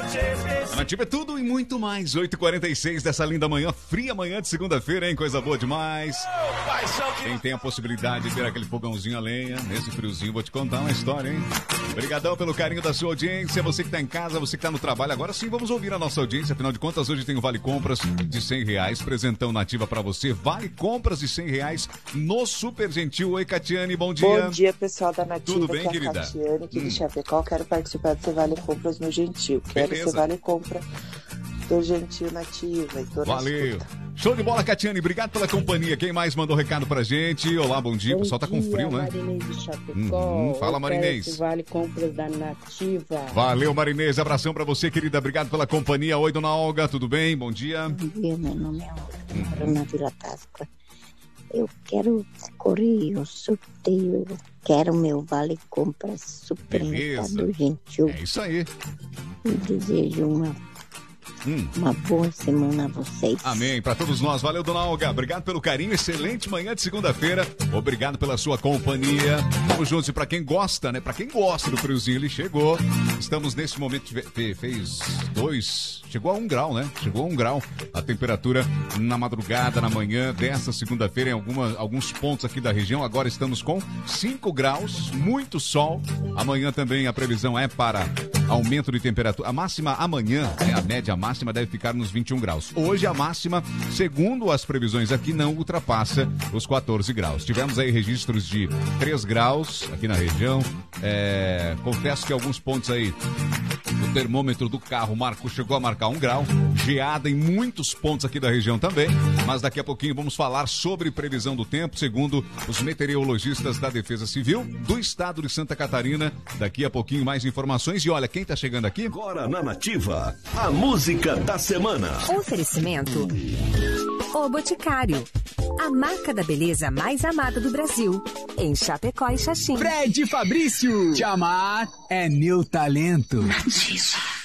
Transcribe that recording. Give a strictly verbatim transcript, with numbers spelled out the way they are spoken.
Nativa é tudo e muito mais. oito e quarenta e seis dessa linda manhã, fria manhã de segunda-feira, hein? Coisa boa demais. Quem tem a possibilidade de ter aquele fogãozinho a lenha, nesse friozinho, vou te contar uma história, hein? Obrigadão pelo carinho da sua audiência. Você que tá em casa, você que tá no trabalho. Agora sim, vamos ouvir a nossa audiência. Afinal de contas, hoje tem o Vale Compras de cem reais. Presentão Nativa pra você. Vale Compras de cem reais no Super Gentil. Oi, Catiane, bom dia. Bom dia, pessoal da Nativa. Tudo bem, aqui querida? É a Catiane, aqui hum. de Chapecó. Quero participar desse Vale Compras no Gentil. Quero Beleza. esse Vale Compra do Gentil Nativa. Valeu. Show de bola, Catiane. Obrigado pela companhia. Quem mais mandou recado pra gente? Olá, bom dia. Bom o pessoal tá com dia, frio, né? Marinês de Chapecó. Uhum. Fala, Marinês. Vale Compras da Nativa. Valeu, Marinês. Abração pra você, querida. Obrigado pela companhia. Oi, dona Olga. Tudo bem? Bom dia. Bom dia, meu nome é Olga. Moro Uhum. na Vila Páscoa. Eu quero correr o sorteio. Eu quero meu Vale Compras Supermercado Gentil. É isso aí. E desejo uma Hum. Uma boa semana a vocês. Amém. Para todos nós. Valeu, dona Olga. Obrigado pelo carinho. Excelente manhã de segunda-feira. Obrigado pela sua companhia. Vamos juntos. E para quem gosta, né? Para quem gosta do friozinho, ele chegou. Estamos nesse momento, fez dois, chegou a um grau, né? Chegou a um grau a temperatura na madrugada, na manhã dessa segunda-feira em alguma, alguns pontos aqui da região. Agora estamos com cinco graus, muito sol. Amanhã também a previsão é para aumento de temperatura. A máxima amanhã, né, a média máxima deve ficar nos vinte e um graus. Hoje a máxima, segundo as previsões aqui, não ultrapassa os quatorze graus. Tivemos aí registros de três graus aqui na região. É, confesso que alguns pontos aí, o termômetro do carro marcou, chegou a marcar um grau. Geada em muitos pontos aqui da região também. Mas daqui a pouquinho vamos falar sobre previsão do tempo, segundo os meteorologistas da Defesa Civil do estado de Santa Catarina. Daqui a pouquinho mais informações. E olha, quem tá chegando aqui? Agora na Nativa, a música da semana. Oferecimento O Boticário, a marca da beleza mais amada do Brasil, em Chapecó e Xaxim. Fred Fabrício, te amar é meu talento. Nativa.